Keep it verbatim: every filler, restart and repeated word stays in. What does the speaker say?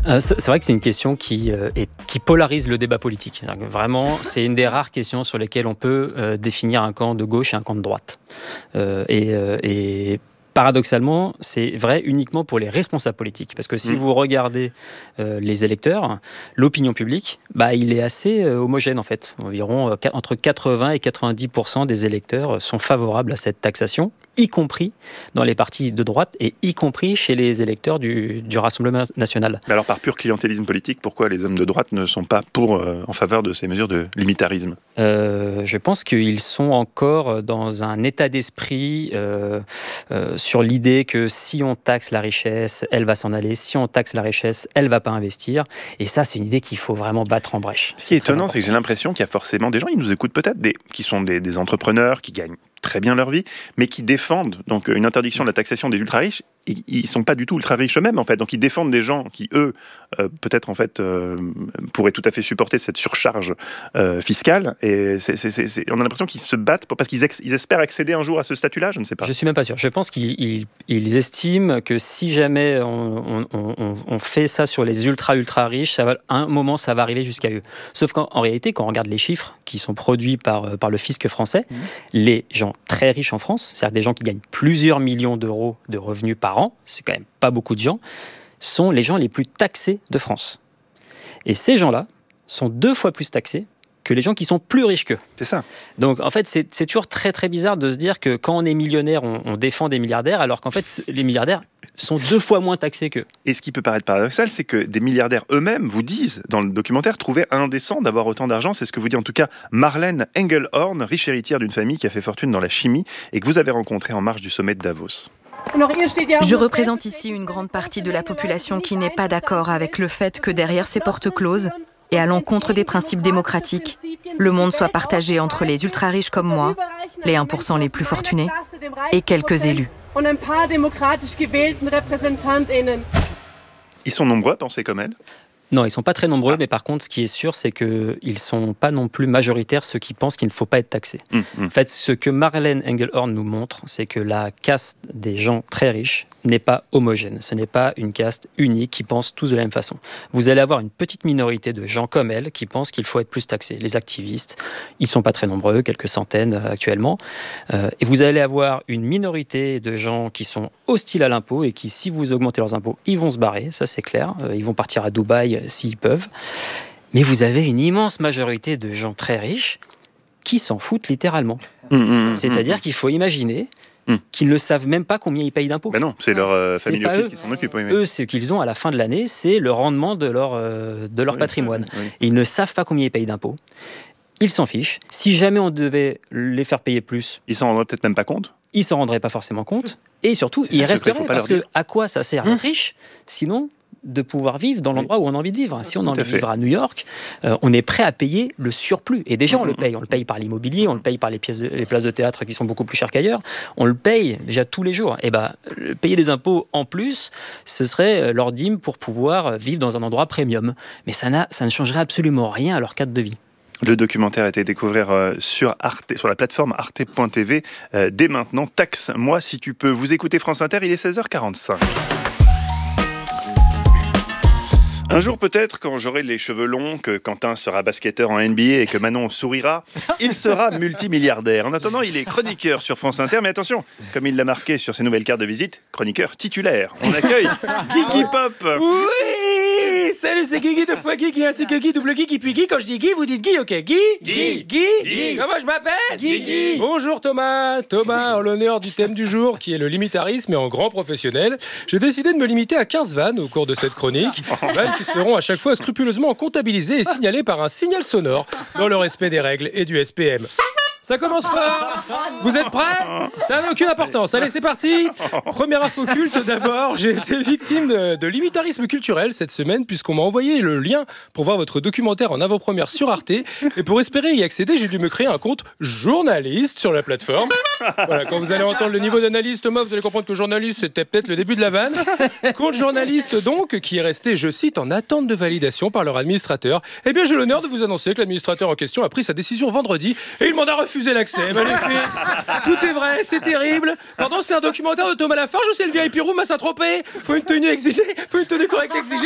Euh, c'est, c'est vrai que c'est une question qui, euh, est, qui polarise le débat politique. Vraiment, c'est une des rares questions sur lesquelles on peut euh, définir un camp de gauche et un camp de droite. Euh, et, euh, et paradoxalement, c'est vrai uniquement pour les responsables politiques. Parce que si mmh. vous regardez euh, les électeurs, l'opinion publique, bah, il est assez euh, homogène en fait. Environ euh, entre quatre-vingts et quatre-vingt-dix pour cent des électeurs sont favorables à cette taxation, y compris dans les partis de droite et y compris chez les électeurs du, du Rassemblement national. Mais alors par pur clientélisme politique, pourquoi les hommes de droite ne sont pas pour, euh, en faveur de ces mesures de limitarisme ? euh, Je pense qu'ils sont encore dans un état d'esprit euh, euh, sur l'idée que si on taxe la richesse, elle va s'en aller. Si on taxe la richesse, elle ne va pas investir. Et ça, c'est une idée qu'il faut vraiment battre en brèche. Ce qui est étonnant, c'est que j'ai l'impression qu'il y a forcément des gens, ils nous écoutent peut-être, des, qui sont des, des entrepreneurs, qui gagnent très bien leur vie, mais qui défendent donc une interdiction de la taxation des ultra-riches. Ils ne sont pas du tout ultra-riches eux-mêmes, en fait. Donc, ils défendent des gens qui, eux, euh, peut-être, en fait, euh, pourraient tout à fait supporter cette surcharge euh, fiscale. Et c'est, c'est, c'est, c'est, on a l'impression qu'ils se battent pour, parce qu'ils ex, ils espèrent accéder un jour à ce statut-là, je ne sais pas. Je ne suis même pas sûr. Je pense qu'ils ils, ils estiment que si jamais on, on, on, on fait ça sur les ultra-ultra-riches, ça va, à un moment, ça va arriver jusqu'à eux. Sauf qu'en en réalité, quand on regarde les chiffres qui sont produits par, par le fisc français, mmh. les gens très riches en France, c'est-à-dire des gens qui gagnent plusieurs millions d'euros de revenus par an, c'est quand même pas beaucoup de gens, sont les gens les plus taxés de France. Et ces gens-là sont deux fois plus taxés que les gens qui sont plus riches qu'eux. C'est ça. Donc en fait, c'est, c'est toujours très très bizarre de se dire que quand on est millionnaire, on, on défend des milliardaires, alors qu'en fait, les milliardaires sont deux fois moins taxés qu'eux. Et ce qui peut paraître paradoxal, c'est que des milliardaires eux-mêmes vous disent, dans le documentaire, trouver indécent d'avoir autant d'argent. C'est ce que vous dit en tout cas Marlène Engelhorn, riche héritière d'une famille qui a fait fortune dans la chimie et que vous avez rencontrée en marge du sommet de Davos. Je représente ici une grande partie de la population qui n'est pas d'accord avec le fait que derrière ces portes closes et à l'encontre des principes démocratiques, le monde soit partagé entre les ultra-riches comme moi, les un pour cent les plus fortunés, et quelques élus. Ils sont nombreux à penser comme elle ? Non, ils ne sont pas très nombreux, ah. mais par contre, ce qui est sûr, c'est qu'ils ne sont pas non plus majoritaires, ceux qui pensent qu'il ne faut pas être taxé. Mmh, mmh. En fait, ce que Marlène Engelhorn nous montre, c'est que la caste des gens très riches n'est pas homogène. Ce n'est pas une caste unique qui pense tous de la même façon. Vous allez avoir une petite minorité de gens comme elle qui pensent qu'il faut être plus taxé. Les activistes, ils ne sont pas très nombreux, quelques centaines euh, actuellement. Euh, et vous allez avoir une minorité de gens qui sont hostiles à l'impôt et qui, si vous augmentez leurs impôts, ils vont se barrer, ça c'est clair. Euh, ils vont partir à Dubaï euh, s'ils peuvent. Mais vous avez une immense majorité de gens très riches qui s'en foutent littéralement. Mmh, mmh, C'est-à-dire mmh. qu'il faut imaginer Mmh. qu'ils ne savent même pas combien ils payent d'impôts. Ben non, c'est leur euh, famille office qui s'en occupe. Oui, oui. Eux, ce qu'ils ont à la fin de l'année, c'est le rendement de leur, euh, de leur oui, patrimoine. Oui, oui. Et ils ne savent pas combien ils payent d'impôts. Ils s'en fichent. Si jamais on devait les faire payer plus... Ils s'en rendraient peut-être même pas compte. Ils s'en rendraient pas forcément compte. Et surtout, ils resteraient. Parce que à quoi ça sert d'être mmh. riche, sinon de pouvoir vivre dans l'endroit oui. où on a envie de vivre. Si on a envie de vivre à New York, euh, on est prêt à payer le surplus. Et déjà, on le paye. On le paye par l'immobilier, on le paye par les, pièces de, les places de théâtre qui sont beaucoup plus chères qu'ailleurs. On le paye déjà tous les jours. Et ben, payer des impôts en plus, ce serait leur dîme pour pouvoir vivre dans un endroit premium. Mais ça, n'a, ça ne changerait absolument rien à leur cadre de vie. Le documentaire a été découvert euh, sur Arte, sur la plateforme arte point t v euh, dès maintenant. Taxe-moi si tu peux. Vous écoutez France Inter, il est seize heures quarante-cinq. Un jour peut-être, quand j'aurai les cheveux longs, que Quentin sera basketteur en N B A et que Manon sourira, il sera multimilliardaire. En attendant, il est chroniqueur sur France Inter, mais attention, comme il l'a marqué sur ses nouvelles cartes de visite, chroniqueur titulaire. On accueille Guigui Pop. Oui, salut, c'est Guigui deux fois Guigui, ainsi que Guy, double Guy, puis Guy. Quand je dis Guy, vous dites Guy, ok. Guy, Guy, Guy, Guy. Comment je m'appelle Guigui. Bonjour Thomas. Thomas, en l'honneur du thème du jour, qui est le limitarisme et en grand professionnel, j'ai décidé de me limiter à quinze vannes au cours de cette chronique. Vannes qui seront à chaque fois scrupuleusement comptabilisées et signalées par un signal sonore dans le respect des règles et du S P M. Ça commence fort. Vous êtes prêts ? Ça n'a aucune importance. Allez, c'est parti. Première info culte d'abord. J'ai été victime de, de limitarisme culturel cette semaine puisqu'on m'a envoyé le lien pour voir votre documentaire en avant-première sur Arte. Et pour espérer y accéder, j'ai dû me créer un compte journaliste sur la plateforme. Voilà, quand vous allez entendre le niveau d'analyse, Thomas, vous allez comprendre que journaliste, c'était peut-être le début de la vanne. Compte journaliste donc, qui est resté, je cite, en attente de validation par leur administrateur. Eh bien, j'ai l'honneur de vous annoncer que l'administrateur en question a pris sa décision vendredi et il m'en a refusé l'accès. Ben, les faits, tout est vrai, c'est terrible. Pardon, c'est un documentaire de Thomas Lafarge ou c'est le V I P Room à Saint-Tropez ? Faut une tenue exigée, faut une tenue correcte exigée.